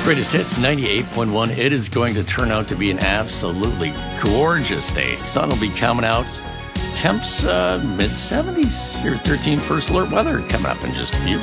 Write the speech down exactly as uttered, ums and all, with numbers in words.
Greatest Hits ninety-eight point one. It is going to turn out to be an absolutely gorgeous day. Sun will be coming out. Temps uh, mid seventies. Your thirteen first alert weather coming up in just a few.